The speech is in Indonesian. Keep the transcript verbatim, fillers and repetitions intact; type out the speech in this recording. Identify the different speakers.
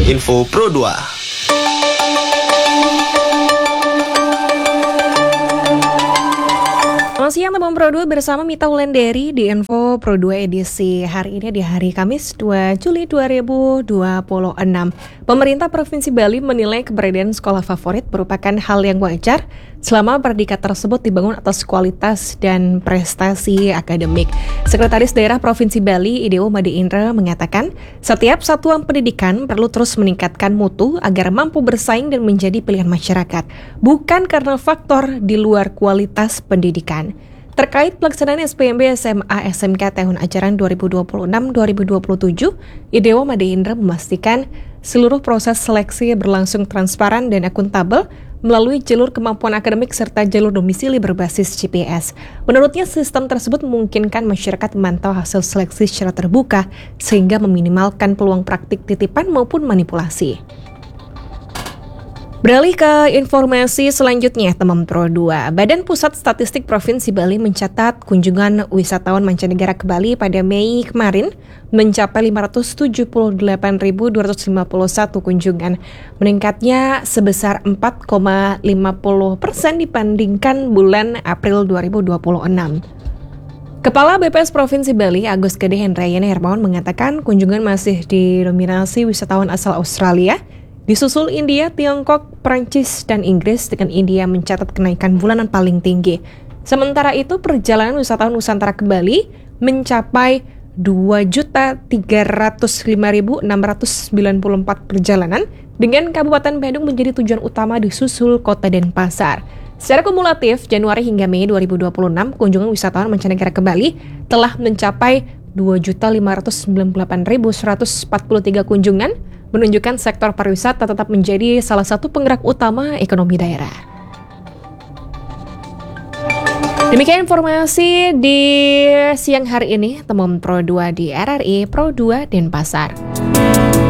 Speaker 1: Info Pro dua.
Speaker 2: Selamat siang teman Pro dua bersama Mita Wulandari di Info Pro dua edisi hari ini di hari Kamis dua Juli dua ribu dua puluh enam. Pemerintah Provinsi Bali menilai keberadaan sekolah favorit merupakan hal yang wajar selama predikat tersebut dibangun atas kualitas dan prestasi akademik. Sekretaris Daerah Provinsi Bali Ideo Made Indra mengatakan, setiap satuan pendidikan perlu terus meningkatkan mutu agar mampu bersaing dan menjadi pilihan masyarakat, bukan karena faktor di luar kualitas pendidikan. Terkait pelaksanaan S B M B S M A S M K tahun ajaran dua ribu dua puluh enam dua ribu dua puluh tujuh, Ideo Made Indra memastikan seluruh proses seleksi berlangsung transparan dan akuntabel melalui jalur kemampuan akademik serta jalur domisili berbasis G P S. Menurutnya, sistem tersebut memungkinkan masyarakat memantau hasil seleksi secara terbuka sehingga meminimalkan peluang praktik titipan maupun manipulasi. Beralih ke informasi selanjutnya, teman Pro dua. Badan Pusat Statistik Provinsi Bali mencatat kunjungan wisatawan mancanegara ke Bali pada Mei kemarin mencapai lima ratus tujuh puluh delapan ribu dua ratus lima puluh satu kunjungan, meningkatnya sebesar empat koma lima puluh persen dibandingkan bulan April dua ribu dua puluh enam. Kepala B P S Provinsi Bali, Agus Gede Hendrayana Hermawan mengatakan kunjungan masih didominasi wisatawan asal Australia, disusul India, Tiongkok, Prancis, dan Inggris, dengan India mencatat kenaikan bulanan paling tinggi. Sementara itu, perjalanan wisatawan Nusantara ke Bali mencapai dua juta tiga ratus lima ribu enam ratus sembilan puluh empat perjalanan, dengan Kabupaten Bandung menjadi tujuan utama disusul Kota Denpasar. Secara kumulatif, Januari hingga Mei dua ribu dua puluh enam, kunjungan wisatawan mancanegara ke Bali telah mencapai dua juta lima ratus sembilan puluh delapan ribu seratus empat puluh tiga kunjungan, menunjukkan sektor pariwisata tetap menjadi salah satu penggerak utama ekonomi daerah. Demikian informasi di siang hari ini, teman Pro dua di R R I Pro dua Denpasar.